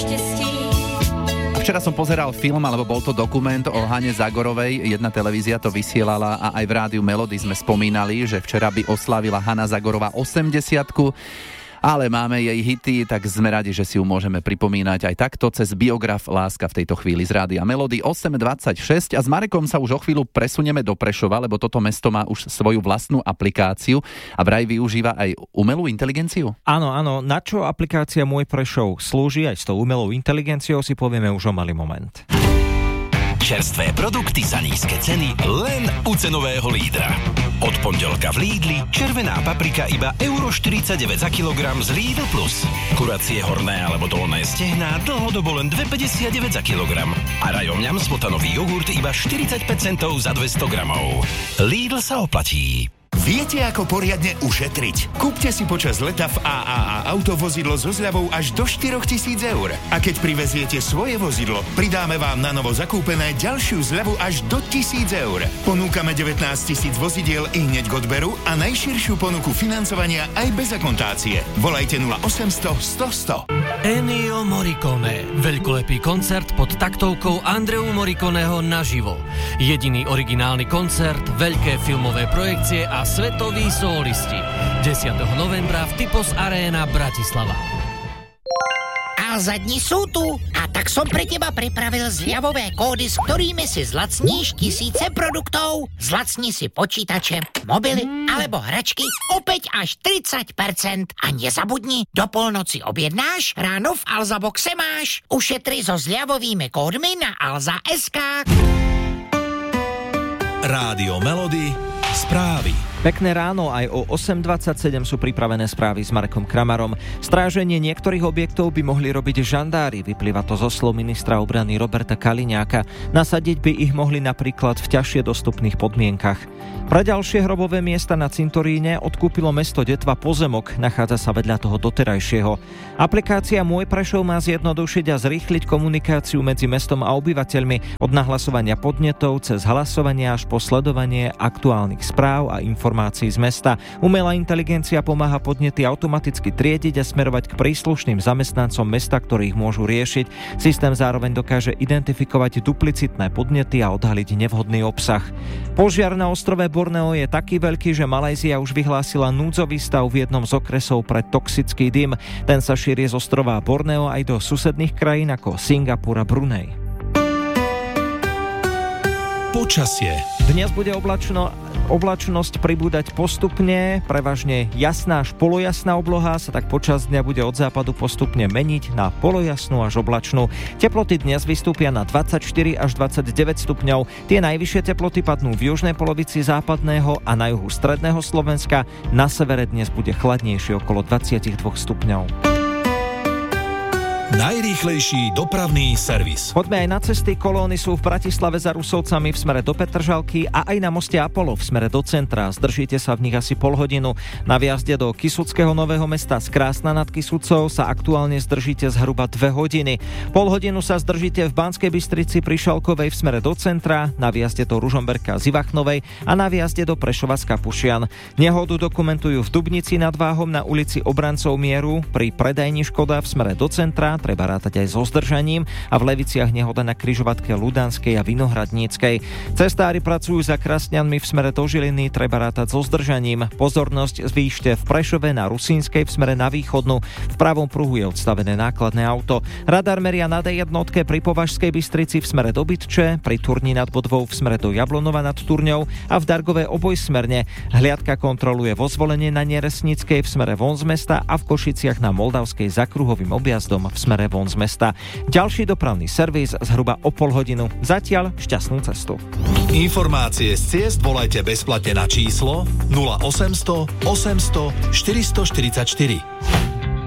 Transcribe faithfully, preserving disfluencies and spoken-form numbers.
štěstí. Včera som pozeral film, alebo bol to dokument o Hane Zagorovej. Jedna televízia to vysielala a aj v rádiu Melody sme spomínali, že včera by oslávila Hana Zagorová osemdesiatku. Ale máme jej hity, tak sme radi, že si ju môžeme pripomínať aj takto cez biograf Láska v tejto chvíli z rádia Melody osem dvadsaťšesť. A s Marekom sa už o chvíľu presunieme do Prešova, lebo toto mesto má už svoju vlastnú aplikáciu a vraj využíva aj umelú inteligenciu. Áno, áno, na čo aplikácia Môj Prešov slúži aj s tou umelou inteligenciou si povieme už o malý moment. Čerstvé produkty za nízke ceny len u cenového lídra. Od pondelka v Lidli červená paprika iba euro štyridsaťdeväť za kilogram z Lidl Plus. Kuracie horné alebo dolné stehná dlhodobo len dva päťdesiatdeväť za kilogram. A rajomňam smotanový jogurt iba štyridsaťpäť centov za dvesto gramov. Lidl sa oplatí. Viete, ako poriadne ušetriť? Kúpte si počas leta v á á á autovozidlo so zľavou až do štyritisíc eur. A keď priveziete svoje vozidlo, pridáme vám na novo zakúpené ďalšiu zľavu až do tisíc eur. Ponúkame devätnásť tisíc vozidiel i hneď k odberu a najširšiu ponuku financovania aj bez akontácie. Volajte nula osemsto sto sto. Ennio Morricone. Veľkolepý koncert pod taktovkou Andreu Morriconeho naživo. Jediný originálny koncert, veľké filmové projekcie a svetoví solisti. desiateho novembra v Typos Arena Bratislava. A zadni sú tu. A tak som pre teba pripravil zľavové kódy, s ktorými si zlacníš tisíce produktov. Zlacni si počítače, mobily alebo hračky opäť až tridsať percent. A nezabudni, do polnoci objednáš, ráno v Alza Boxe máš. Ušetri so zľavovými kódmi na alza bodka es ká. Rádio Melody. Správy. Pekné ráno, aj o osem dvadsaťsedem sú pripravené správy s Markom Kramarom. Stráženie niektorých objektov by mohli robiť žandári, vyplýva to zo slov ministra obrany Roberta Kaliňáka. Nasadiť by ich mohli napríklad v ťažšie dostupných podmienkach. Pre ďalšie hrobové miesta na cintoríne odkúpilo mesto Detva pozemok, nachádza sa vedľa toho doterajšieho. Aplikácia Môj Prešov má zjednodušiť a zrýchliť komunikáciu medzi mestom a obyvateľmi od nahlasovania podnetov cez hlasovanie až po sledovanie aktuálnych správ a informácií z mesta. Umelá inteligencia pomáha podnety automaticky triediť a smerovať k príslušným zamestnancom mesta, ktorých môžu riešiť. Systém zároveň dokáže identifikovať duplicitné podnety a odhaliť nevhodný obsah. Požiar na ostrove Borneo je taký veľký, že Malajzia už vyhlásila núdzový stav v jednom z okresov pre toxický dym. Ten sa šíri z ostrova Borneo aj do susedných krajín ako Singapur a Brunei. Počasie. Dnes bude oblačno, oblačnosť pribúdať postupne, prevažne jasná až polojasná obloha sa tak počas dňa bude od západu postupne meniť na polojasnú až oblačnú. Teploty dnes vystúpia na dvadsaťštyri až dvadsaťdeväť stupňov. Tie najvyššie teploty padnú v južnej polovici západného a na juhu stredného Slovenska. Na severe dnes bude chladnejšie okolo dvadsaťdva stupňov. Najrýchlejší dopravný servis. Poďme aj na cesty. Kolóny sú v Bratislave za Rusovcami v smere do Petržalky a aj na moste Apollo v smere do centra. Zdržíte sa v nich asi pol hodinu. Na viazde do Kysuckého Nového Mesta z Krásna nad Kysucou sa aktuálne zdržíte zhruba dve hodiny. Pol hodinu sa zdržíte v Banskej Bystrici pri Šalkovej v smere do centra, na viazde do Ružomberka z Ivachnovej a na viazde do Prešova z Kapušian. Nehodu dokumentujú v Dubnici nad Váhom na ulici Obrancov mieru pri predajni Škoda v smere do centra. Treba rátať aj so zdržaním a v Leviciach nehoda na križovatke Ludanskej a Vinohradníckej. Cestári pracujú za Krasňanmi v smere do Žiliny, treba rátať so zdržaním. Pozornosť zvýšte v Prešove na Rusínskej v smere na východnú. V pravom pruhu je odstavené nákladné auto. Radar meria na dé jednotke pri Považskej Bystrici v smere do Bytče, pri Turni nad Bodvou v smere do Jablonova nad Turňou a v Dargove obojsmerne. Hliadka kontroluje vo Zvolenie na Neresnickej v smere von z mesta a v Košiciach na Moldavskej za kruhovým objazdom v smere von z mesta. Ďalší dopravný servis zhruba o pol hodinu. Zatiaľ šťastnú cestu. Informácie z ciest volajte bezplatne na číslo nula osemsto osemsto štyristoštyridsaťštyri.